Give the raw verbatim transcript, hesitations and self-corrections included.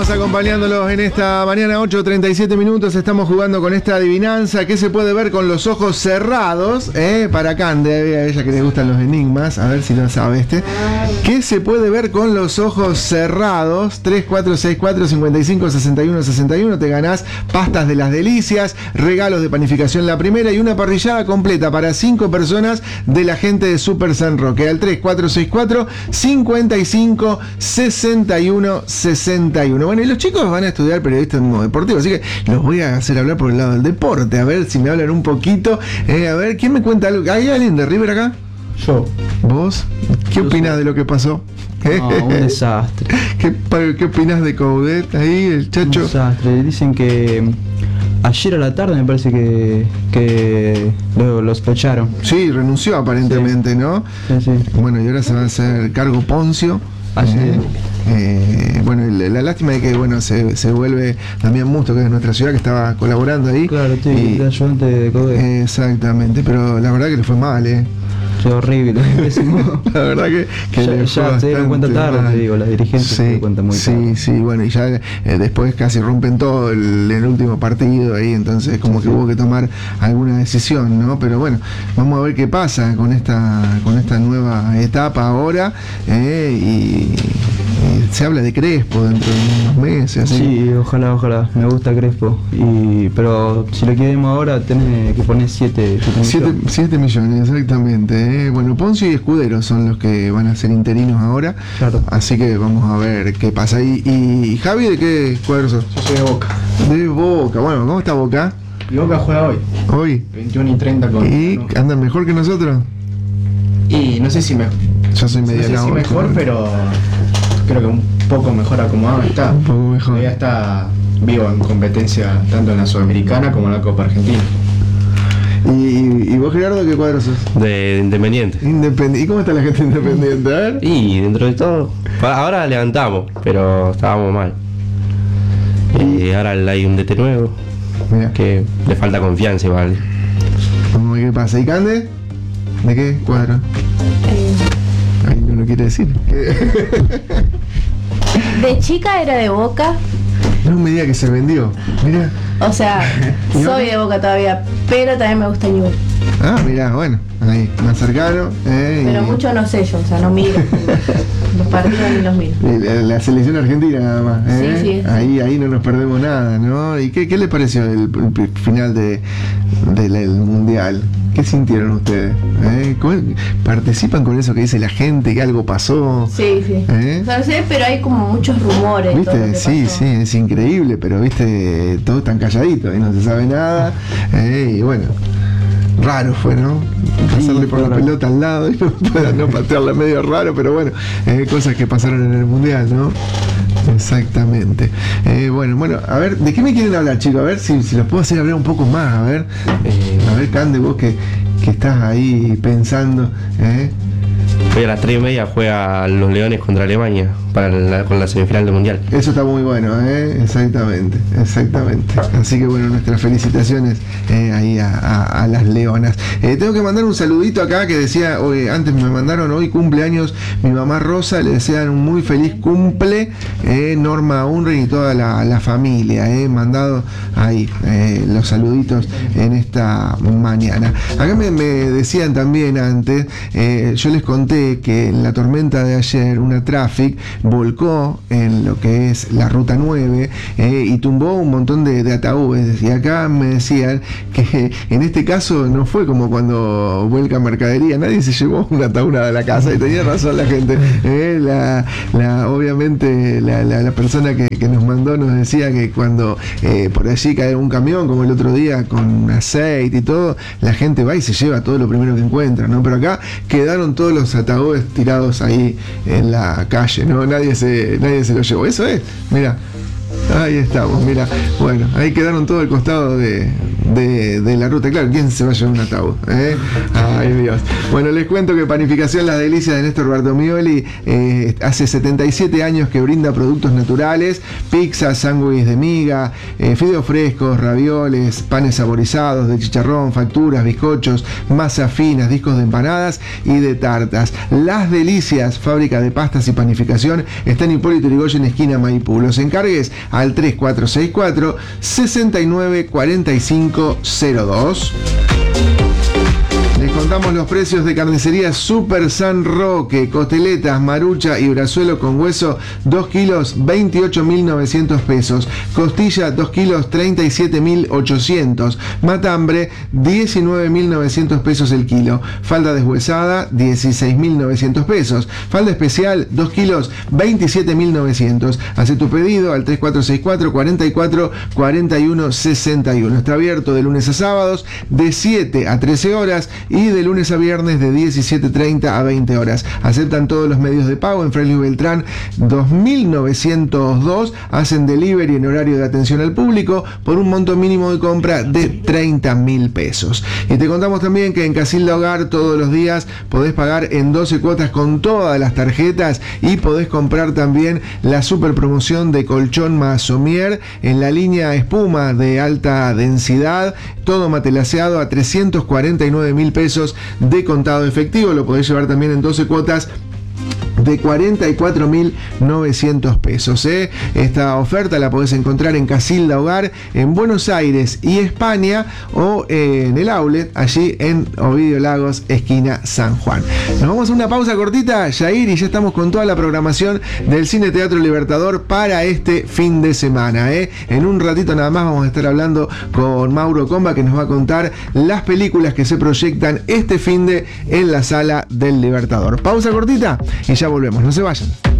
Estamos acompañándolos en esta mañana, ocho treinta y siete minutos. Estamos jugando con esta adivinanza que se puede ver con los ojos cerrados. ¿eh? Para Cande, a ella que le gustan los enigmas, a ver si lo sabe este. ¿Qué se puede ver con los ojos cerrados? tres cuatro seis cuatro, cinco cinco, seis uno, seis uno. Te ganás pastas de las delicias, regalos de panificación La Primera y una parrillada completa para cinco personas de la gente de Super San Roque. Al tres cuatro seis cuatro, cinco cinco, seis uno, seis uno. Bueno, y los chicos van a estudiar periodismo deportivo, así que los voy a hacer hablar por el lado del deporte, a ver si me hablan un poquito. Eh, a ver, ¿quién me cuenta algo? ¿Hay alguien de River acá? Yo. ¿Vos? ¿Qué opinás de lo que pasó? No, un desastre. ¿Qué, ¿Qué opinás de Coudet ahí, el Chacho? Un desastre. Dicen que ayer a la tarde me parece que, que lo, los fecharon. Sí, renunció aparentemente, sí. ¿No? Sí, sí. Bueno, y ahora se va a hacer cargo Poncio. Así eh, eh, bueno, la, la lástima de que bueno se, se vuelve Damián Musto, que es de nuestra ciudad, que estaba colaborando ahí. Claro, sí, y, ayudante de Coudet. Exactamente, pero la verdad que le fue mal, eh. Fue horrible, la verdad que, que ya, ya se dieron cuenta tarde, mal. Te digo, las dirigentes sí, se dieron cuenta muy sí, tarde. Sí, sí, bueno, y ya eh, después casi rompen todo el, el último partido ahí, entonces como sí, que sí. hubo que tomar alguna decisión, ¿no? Pero bueno, vamos a ver qué pasa con esta con esta nueva etapa ahora, eh, y, y se habla de Crespo dentro de unos meses. Así. Sí, ojalá, ojalá, me gusta Crespo, y pero si lo queremos ahora tenés que poner siete millones, exactamente. Eh, bueno, Poncio y Escudero son los que van a ser interinos ahora. Claro. Así que vamos a ver qué pasa. ¿Y, y Javi de qué cuadro sos? Yo soy de Boca. De Boca. Bueno, ¿cómo está Boca? Y Boca juega hoy. Hoy. veintiuno y treinta con. ¿Y no. andan mejor que nosotros? Y no sé si mejor. Yo soy medio No sé si mejor, ¿no? Pero creo que un poco mejor acomodado está. Un poco mejor. Todavía está vivo en competencia tanto en la Sudamericana como en la Copa Argentina. ¿Y, y vos, Gerardo, qué cuadro sos? De Independiente. Independiente. ¿Y cómo está la gente independiente? A ver. Y dentro de todo, ahora levantamos, pero estábamos mal. Y ahora hay un D T nuevo. Mirá. Que le falta confianza igual. ¿Cómo qué pasa? ¿Y Cande? ¿De qué cuadro? Eh. Ay, no lo quiere decir. De chica era de Boca. No me diga que se vendió. Mira. O sea, soy de Boca todavía, pero también me gusta Newell's. Ah, mirá, bueno, ahí, más cercano. Eh, pero y... mucho no sé yo, o sea, no miro los partidos ni los miro. La, la selección argentina nada más. ¿eh? Sí, sí. Ahí, ahí no nos perdemos nada, ¿no? ¿Y qué, qué les pareció el, el final de, de la, el mundial? ¿Qué sintieron ustedes? ¿Eh? ¿Participan con eso que dice la gente, que algo pasó? Sí, sí. ¿Eh? O sea, no sé, pero hay como muchos rumores. ¿Viste? Todo lo que sí, pasó. sí, es increíble, pero viste, todos están calladitos y no se sabe nada. ¿eh? Y bueno, raro fue, ¿no? Pasarle por la pelota al lado y no, no patearla medio raro, pero bueno, eh, cosas que pasaron en el mundial, ¿no? Exactamente. Eh, bueno, bueno, a ver, ¿de qué me quieren hablar, chicos? A ver si, si los puedo hacer hablar un poco más, a ver. Eh, a ver, Cande, vos que, que estás ahí pensando, ¿eh? Hoy a las tres y media juega los Leones contra Alemania para la, con la semifinal del Mundial. Eso está muy bueno, ¿eh? Exactamente, exactamente. Así que bueno, nuestras felicitaciones eh, ahí a, a, a las Leonas. Eh, tengo que mandar un saludito acá que decía, hoy, antes me mandaron, hoy cumpleaños mi mamá Rosa, le desean un muy feliz cumple, eh, Norma Unrin y toda la, la familia, eh, mandado ahí eh, los saluditos en esta mañana. Acá me, me decían también antes, eh, yo les conté que en la tormenta de ayer una Traffic volcó en lo que es la ruta nueve eh, y tumbó un montón de, de ataúdes, y acá me decían que en este caso no fue como cuando vuelca mercadería, nadie se llevó un ataúd a la casa, y tenía razón la gente, eh, la, la, obviamente la, la, la persona que, que nos mandó nos decía que cuando eh, por allí cae un camión como el otro día con aceite y todo, la gente va y se lleva todo lo primero que encuentra, ¿no? Pero acá quedaron todos los ataúdes tirados ahí en la calle, ¿no? Nadie se, nadie se lo llevó. Eso es, mira, ahí estamos, mira. Bueno, ahí quedaron todo el costado de, de, de la ruta. Claro, ¿quién se va a llevar un ataúd? ¿Eh? Ay, Dios. Bueno, les cuento que Panificación Las Delicias de Néstor Bartomioli eh, hace setenta y siete años que brinda productos naturales, pizza, sándwiches de miga, eh, fideos frescos, ravioles, panes saborizados de chicharrón, facturas, bizcochos, masas finas, discos de empanadas y de tartas. Las Delicias, fábrica de pastas y panificación, está en Hipólito Yrigoyen, esquina Maipú. Los encargues al tres cuatro seis cuatro, seis nueve cuatro cinco cero dos. Les contamos los precios de carnicería Super San Roque: costeletas, marucha y brazuelo con hueso, dos kilos, veintiocho mil novecientos pesos. Costilla, dos kilos, treinta y siete mil ochocientos. Matambre, diecinueve mil novecientos pesos el kilo. Falda deshuesada, dieciséis mil novecientos pesos. Falda especial, dos kilos, veintisiete mil novecientos. Hace tu pedido al tres cuatro seis cuatro, cuatro cuatro, cuatro uno seis uno. Está abierto de lunes a sábados de siete a trece horas y de lunes a viernes de diecisiete treinta a veinte horas. Aceptan todos los medios de pago en Fray Luis Beltrán dos mil novecientos dos. Hacen delivery en horario de atención al público por un monto mínimo de compra de treinta mil pesos. Y te contamos también que en Casilda Hogar todos los días podés pagar en doce cuotas con todas las tarjetas y podés comprar también la super promoción de colchón más somier en la línea espuma de alta densidad, todo matelaseado a trescientos cuarenta y nueve mil pesos de contado efectivo. Lo podés llevar también en doce cuotas de cuarenta y cuatro mil novecientos pesos. ¿eh? Esta oferta la podés encontrar en Casilda Hogar, en Buenos Aires y España, o eh, en el outlet, allí en Ovidio Lagos, esquina San Juan. Nos vamos a una pausa cortita, Jair, y ya estamos con toda la programación del Cine Teatro Libertador para este fin de semana. ¿eh? En un ratito nada más vamos a estar hablando con Mauro Comba, que nos va a contar las películas que se proyectan este finde en la sala del Libertador. Pausa cortita y ya volvemos, no se vayan.